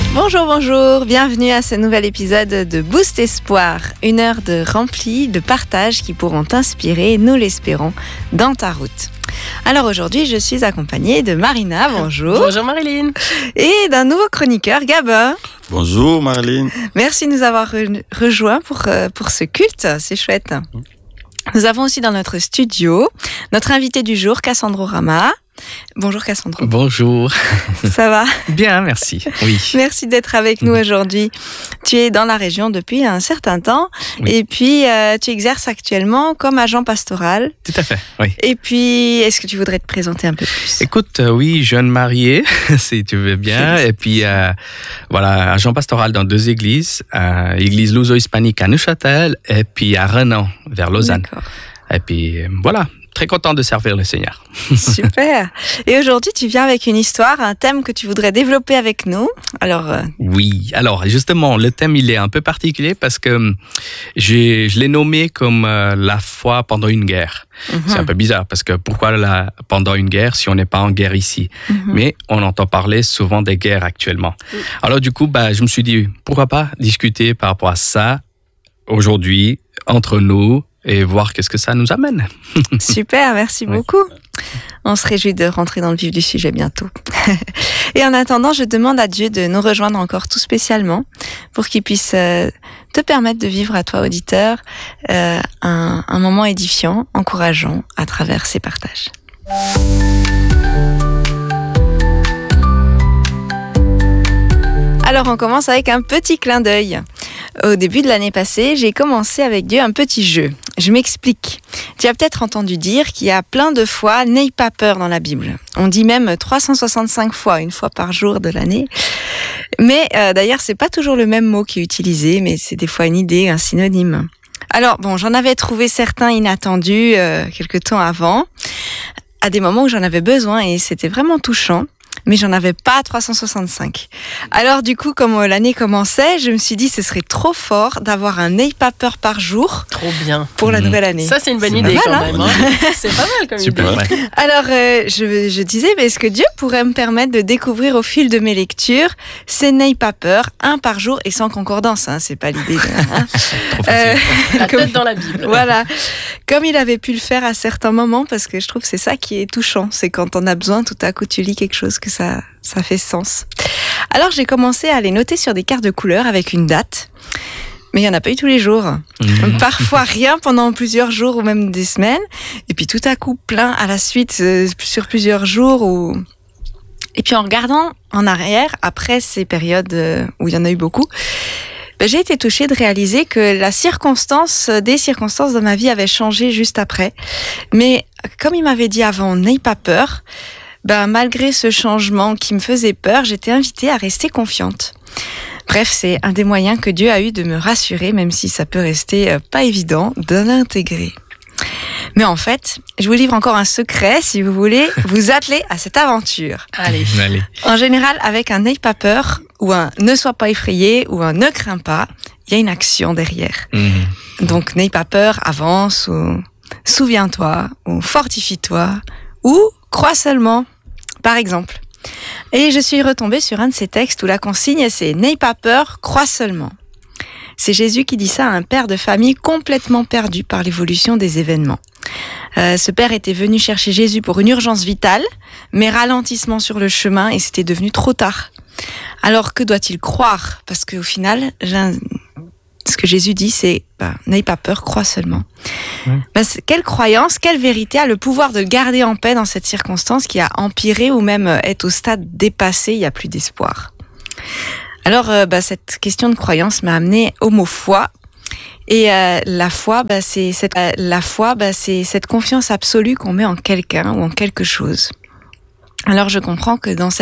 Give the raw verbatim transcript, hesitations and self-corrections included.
Bonjour, bonjour, bienvenue à ce nouvel épisode de Boost Espoir, une heure de remplie de partages qui pourront t'inspirer, nous l'espérons, dans ta route. Alors aujourd'hui, je suis accompagnée de Marina, bonjour. Bonjour Marilyn. Et d'un nouveau chroniqueur, Gabin. Bonjour Marilyn. Merci de nous avoir re- rejoints pour, euh, pour ce culte, c'est chouette. Nous avons aussi dans notre studio notre invité du jour, Cassandro Rama. Bonjour Cassandro. Bonjour. Ça va ? Bien, merci. Oui. Merci d'être avec nous aujourd'hui. Tu es dans la région depuis un certain temps Oui. et puis euh, tu exerces actuellement comme agent pastoral. Tout à fait, oui. Et puis, est-ce que tu voudrais te présenter un peu plus ? Écoute, euh, oui, jeune marié, si tu veux bien. Et puis, euh, voilà, agent pastoral dans deux églises. Euh, église luso-hispanique à Neuchâtel et puis à Renan, vers Lausanne. D'accord. Et puis, euh, voilà, très content de servir le Seigneur. Super. Et aujourd'hui, tu viens avec une histoire, un thème que tu voudrais développer avec nous. Alors, euh, Oui, alors justement, le thème, il est un peu particulier parce que j'ai, je l'ai nommé comme euh, la foi pendant une guerre. mm-hmm. C'est un peu bizarre parce que pourquoi la, pendant une guerre si on n'est pas en guerre ici? Mm-hmm. Mais on entend parler souvent des guerres actuellement. Mm. Alors du coup, bah, je me suis dit, pourquoi pas discuter par rapport à ça aujourd'hui, entre nous, et voir qu'est-ce que ça nous amène. Super, merci Oui. beaucoup. On se réjouit de rentrer dans le vif du sujet bientôt. Et en attendant, je demande à Dieu de nous rejoindre encore tout spécialement pour qu'il puisse euh, te permettre de vivre à toi, auditeur, euh, un, un moment édifiant, encourageant à travers ces partages. Alors, on commence avec un petit clin d'œil. Au début de l'année passée, j'ai commencé avec Dieu un petit jeu. Je m'explique. Tu as peut-être entendu dire qu'il y a plein de fois « n'aie pas peur » dans la Bible. On dit même trois cent soixante-cinq fois, une fois par jour de l'année. Mais euh, d'ailleurs, c'est pas toujours le même mot qui est utilisé, mais c'est des fois une idée, un synonyme. Alors bon, j'en avais trouvé certains inattendus euh, quelque temps avant, à des moments où j'en avais besoin et c'était vraiment touchant. Mais j'en avais pas trois cent soixante-cinq. Alors du coup, comme l'année commençait, je me suis dit ce serait trop fort d'avoir un n'aie pas peur par jour Trop bien. pour la Mhm. nouvelle année. Ça, c'est une bonne C'est idée pas quand mal, même. hein. C'est pas mal comme Super. idée. Ouais. Alors euh, je, je disais, mais est-ce que Dieu pourrait me permettre de découvrir au fil de mes lectures ces n'aie pas peur, un par jour et sans concordance, hein, c'est pas l'idée. De, hein. Trop Euh, facile. La comme- tête dans la Bible. Voilà, comme il avait pu le faire à certains moments, parce que je trouve que c'est ça qui est touchant, c'est quand on a besoin, tout à coup tu lis quelque chose que ça, ça fait sens. Alors j'ai commencé à les noter sur des cartes de couleurs avec une date, mais il n'y en a pas eu tous les jours. Mhm. Parfois rien pendant plusieurs jours ou même des semaines, et puis tout à coup plein à la suite euh, sur plusieurs jours. Ou... Et puis en regardant en arrière, après ces périodes euh, où il y en a eu beaucoup, ben, j'ai été touchée de réaliser que la circonstance, des circonstances de ma vie avaient changé juste après. Mais comme il m'avait dit avant, n'aie pas peur, ben, malgré ce changement qui me faisait peur, j'étais invitée à rester confiante. Bref, c'est un des moyens que Dieu a eu de me rassurer, même si ça peut rester euh, pas évident de l'intégrer. Mais en fait, je vous livre encore un secret si vous voulez vous atteler à cette aventure. Allez. Allez. En général, avec un n'aie pas peur, ou un ne sois pas effrayé, ou un ne crains pas, il y a une action derrière. Mhm. Donc, n'aie pas peur, avance, ou souviens-toi, ou fortifie-toi, ou crois seulement, par exemple. Et je suis retombée sur un de ces textes où la consigne, c'est « n'aie pas peur, crois seulement ». C'est Jésus qui dit ça à un père de famille complètement perdu par l'évolution des événements. Euh, ce père était venu chercher Jésus pour une urgence vitale, mais ralentissement sur le chemin et c'était devenu trop tard. Alors que doit-il croire ? Parce qu'au final, ce que Jésus dit, c'est bah, « n'aie pas peur, crois seulement Ouais. ». Bah, quelle croyance, quelle vérité a le pouvoir de le garder en paix dans cette circonstance qui a empiré ou même est au stade dépassé, il n'y a plus d'espoir. Alors, euh, bah, cette question de croyance m'a amené au mot foi. Et euh, la foi, bah, c'est cette, euh, la foi, bah, c'est cette confiance absolue qu'on met en quelqu'un ou en quelque chose. Alors, je comprends que dans cette